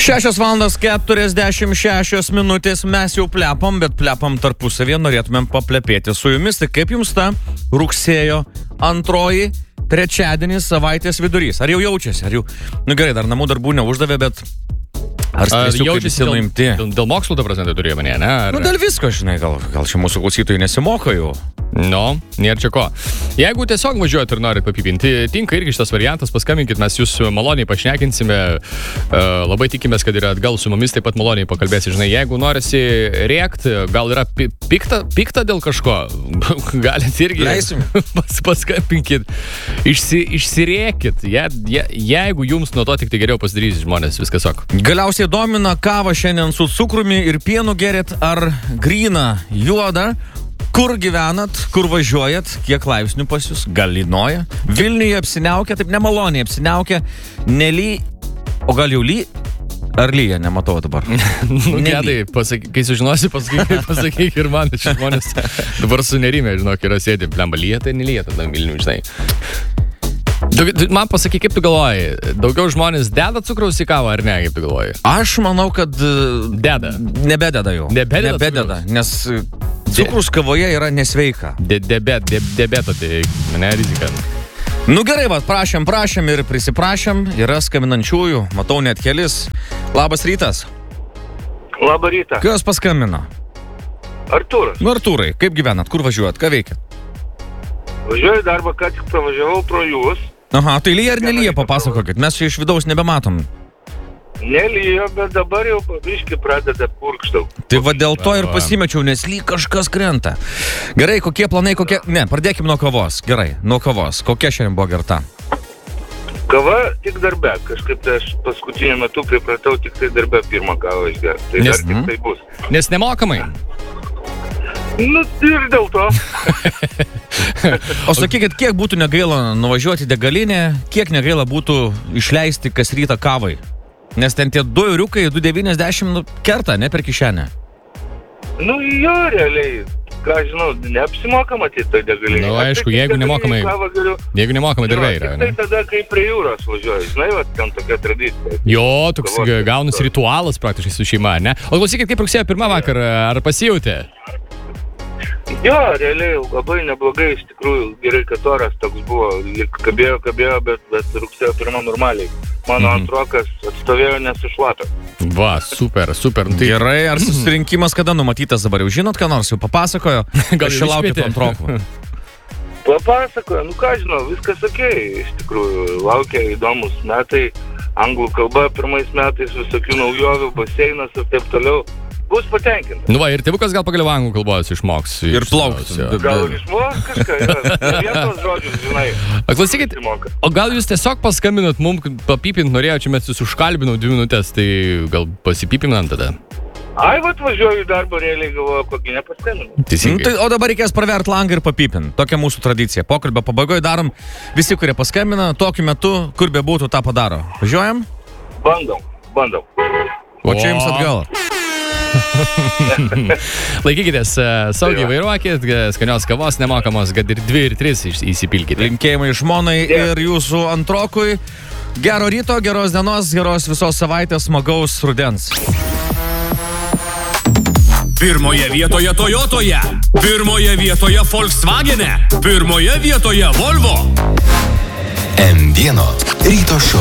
6:46 minutės, mes jau plepam, bet plepam tarpusavėje, norėtumėm paplepėti su jumis. Tai kaip jums ta rugsėjo 2, trečiadienis, savaitės vidurys? Ar jau jaučiasi? Ar jau, gerai, dar namų darbų neuždavė, bet ar jaučiasi nuimti? Dėl mokslų, ta prasme, tai turėjo mane, ne? Dėl visko, žinai, gal čia mūsų klausytojai nesimoko jau. No, nėra čia ko. Jeigu tiesiog važiuojat ir norit papipinti, tinka irgi šitas variantas, paskambinkit, mes jūs maloniai pašnekinsime, labai tikimės, kad yra atgal su mumis, taip pat maloniai pakalbėsi, žinai, jeigu norisi rėkt, gal yra pikta dėl kažko, galit irgi paskambinkit, išsirėkit, jeigu jums nuo to tik tai geriau pasidarys žmonės, viskas ok. Galiausiai domina kavą šiandien su cukrumi ir pienu gerit ar gryną juodą. Kur gyvenat, kur važiuojat, kiek laipsnių pas jūs, gal lynoja? Vilniuje apsiniaukia, taip nemaloniai apsiniaukia, o gal jau ar lyja, nematau dabar. Gedai, kai sužinosi, pasakyk ir man, šis žmonės dabar sunerime, žinok, yra sėdim, plemba, lyja, tai nelyja tada Vilnių, žinai. Man pasakyk, kaip tu galvoji, daugiau žmonės deda cukraus į kavą ar ne, kaip tu galvoji? Aš manau, kad deda. Nebededa jau. Nebededa, nes cukrus kavoje yra nesveika. Diabeto, tai ne rizika. Gerai, prašėm ir prisiprašėm, yra skambinančiųjų, matau net kelis. Labas rytas. Labą rytą. Kas paskambino? Artūras. Artūrai, kaip gyvenat, kur važiuojat, ką veikiat? Važiuoju darbą, ką tik pravažiavau pro jūs. Aha, tai lyja ar nelyja, papasakokit, mes čia iš vidaus nebematom. Nelyja, bet dabar jau pabiški pradeda purkštau. Tai va dėl to ir pasimečiau, nes lyg kažkas krenta. Gerai, kokie planai, pradėkim nuo kavos. Gerai, nuo kavos. Kokia šiandien buvo gerta? Kava tik darbe. Kažkaip tai aš paskutiniu metu pripratau tik tai darbe pirmą kavą išgerti. Tai dar tik tai bus. Nes nemokamai? Ir dėl to. O sakykit, kiek būtų negaila nuvažiuoti į degalinę, kiek negaila būtų išleisti kas rytą kavai? Nes ten tie 2 euriukai, 2,90 kerta, ne per kišenę. Jo, realiai, ką žinau, neapsimoka matyti tai degalinė. Aišku, jeigu nemokamai darbe yra, ne? Tai tada, kai prie jūros važiuoji, žinai, ten tokia tradicija. Jo, toks gaunas ritualas praktiškai su šeima, ne? O klausykit, kaip rugsėjo 1 vakar, ar pasijautė? Jo, realiai labai neblogai, iš tikrųjų, gerai, kad oras toks buvo, kabėjo, bet rugsėjo 1 normaliai. Mano antrokas atstovėjo nesušlapė. Va, super. Gerai, ar susirinkimas kada numatytas dabar? Jau žinot, ką nors jau papasakojo? Gal čia laukit antrokų? Papasakojo, ką žinau, viskas okei, iš tikrųjų, laukia įdomus metai, anglų kalba 1 metais, visokių naujovių, baseinas ir taip toliau. Bus patenkintas. Ir tėvukas gal pagaliau anglų kalbos išmoks. Ir plauks. Gal išmoks kažką, vietos žodžius, žinai. Klausykit, o gal jūs tiesiog paskambinot mums papipint, norėjau, čia mes jūs užkalbinau 2 minutės, tai gal pasipipinam tada? Važiuoju į darbą, realiai galvoju, kokį nepaskambinu. Teisingai. O dabar reikės pravert langą ir papipint. Tokia mūsų tradicija. Pokalbio pabaigoje darom visi, kurie paskambina, tokiu metu, kur be būtų, tą padaro. Važiuojam? Bandau. O čia jums atgal. Laikykitės, saugiai vairuokit, skanios kavos nemokamos, kad ir 2 ir 3 įsipilkite. Linkėjimai žmonai ir jūsų antrokui. Gero ryto, geros dienos, geros visos savaitės, smagaus rudens. Pirmoje vietoje Toyotoje, pirmoje vietoje Volkswagene, pirmoje vietoje Volvo. M1 ryto šou.